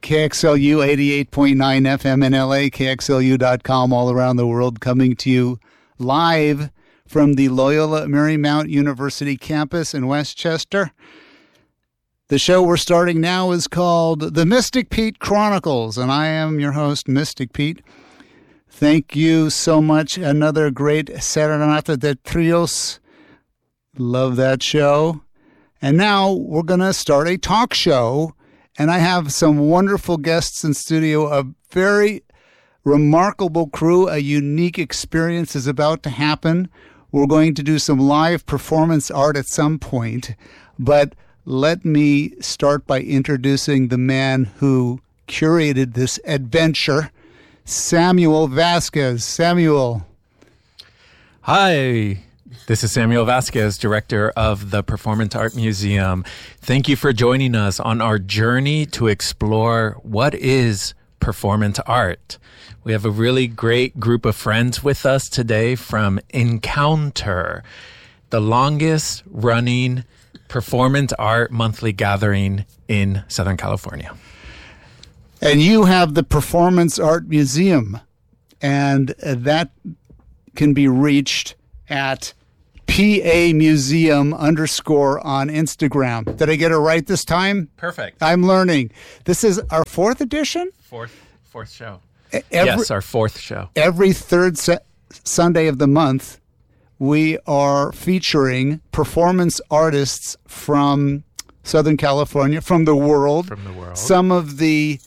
KXLU 88.9 FM in LA, KXLU.com all around the world, coming to you live from the Loyola Marymount University campus in Westchester. The show we're starting now is called The Mystic Pete Chronicles, and I am your host, Mystic Pete. Thank you so much. Another great Serenata de Trios. Love that show. And now we're going to start a talk show, and I have some wonderful guests in studio, a very remarkable crew. A unique experience is about to happen. We're going to do some live performance art at some point, but let me start by introducing the man who curated this adventure, Samuel Vasquez. Samuel. Hi, this is Samuel Vasquez, director of the Performance Art Museum. Thank you for joining us on our journey to explore what is performance art. We have a really great group of friends with us today from Encounter, the longest running performance art monthly gathering in Southern California. And you have the Performance Art Museum, and that can be reached at PA Museum _, on Instagram. Did I get it right this time? Perfect. I'm learning. This is our fourth edition? Fourth show. Yes, our fourth show. Every third Sunday of the month, we are featuring performance artists from Southern California, from the world. Some of the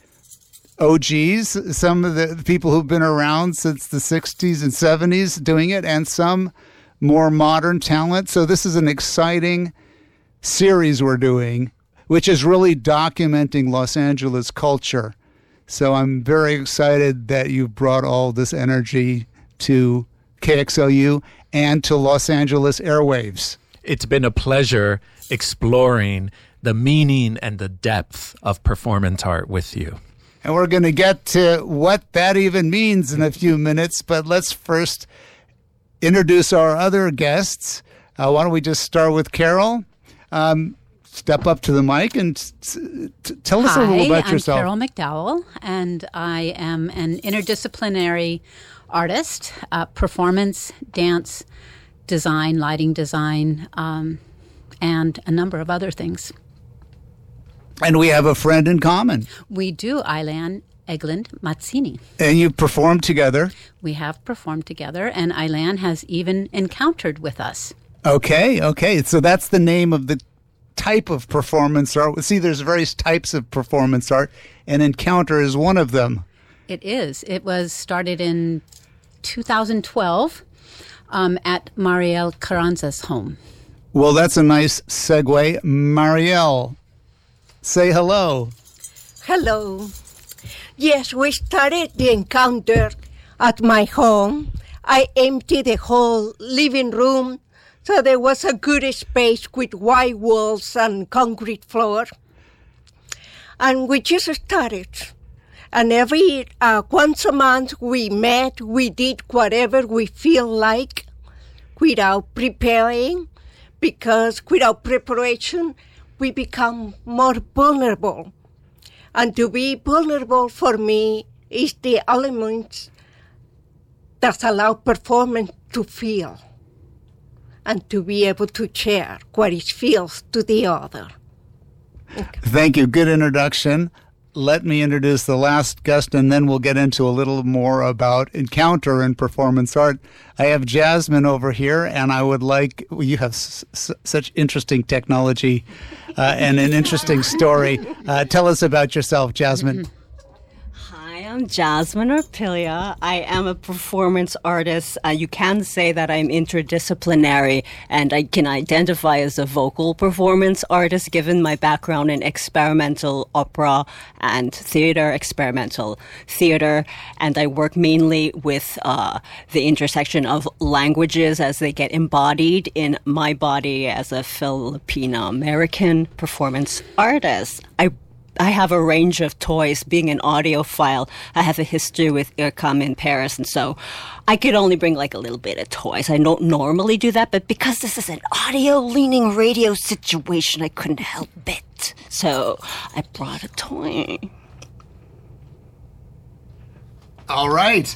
OGs, some of the people who've been around since the 60s and 70s doing it, and some more modern talent. So this is an exciting series we're doing, which is really documenting Los Angeles culture. So I'm very excited that you've brought all this energy to KXLU and to Los Angeles airwaves. It's been a pleasure exploring the meaning and the depth of performance art with you. And we're going to get to what that even means in a few minutes, but let's first introduce our other guests. Why don't we just start with Carol? Step up to the mic and tell us a little about yourself. Hi, I'm Carol McDowell, and I am an interdisciplinary artist, performance, dance, design, lighting design, and a number of other things. And we have a friend in common. We do, Ilan Eglund Mazzini. And you performed together. We have performed together, and Ilan has even encountered with us. Okay. So that's the name of the type of performance art. See, there's various types of performance art, and Encounter is one of them. It is. It was started in 2012 at Marielle Carranza's home. Well, that's a nice segue. Marielle, say hello. Hello. Yes, we started the Encounter at my home. I emptied the whole living room, so there was a good space with white walls and concrete floor. And we just started. And every once a month we met, we did whatever we feel like without preparing, because without preparation we become more vulnerable. And to be vulnerable for me is the elements that allow performance to feel and to be able to share what it feels to the other. Okay. Thank you. Good introduction. Let me introduce the last guest, and then we'll get into a little more about Encounter and performance art. I have Jasmine over here, and I would like, you have such interesting technology and an interesting story. Tell us about yourself, Jasmine. Hi, I'm Jasmine Orpilia. I am a performance artist. You can say that I'm interdisciplinary, and I can identify as a vocal performance artist given my background in experimental opera and theater, experimental theater, and I work mainly with the intersection of languages as they get embodied in my body as a Filipino-American performance artist. I have a range of toys. Being an audiophile, I have a history with IRCAM in Paris, and so I could only bring like a little bit of toys. I don't normally do that, but because this is an audio-leaning radio situation, I couldn't help it. So I brought a toy. All right.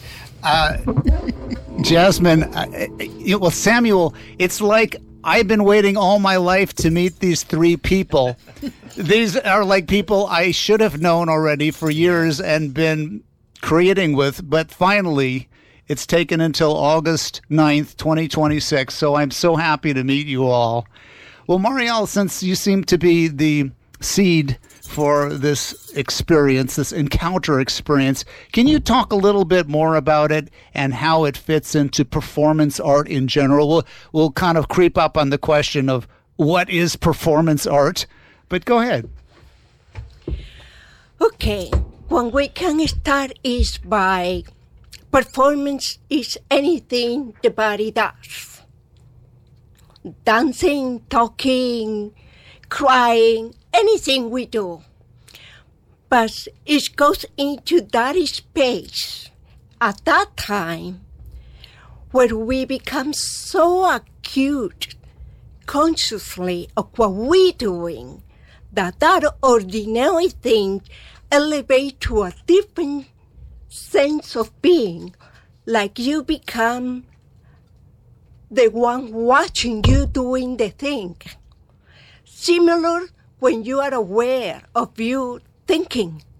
Jasmine, well, Samuel, it's like I've been waiting all my life to meet these three people. These are like people I should have known already for years and been creating with, but finally it's taken until August 9th, 2026, so I'm so happy to meet you all. Well, Marielle, since you seem to be the seed for this experience, this encounter experience, can you talk a little bit more about it and how it fits into performance art in general? We'll kind of creep up on the question of what is performance art, but go ahead. Okay, when we can start is by performance is anything the body does. Dancing, talking, crying, anything we do. But it goes into that space at that time where we become so acute consciously of what we're doing that ordinary thing elevates to a different sense of being, like you become the one watching you doing the thing. Similar when you are aware of you thinking.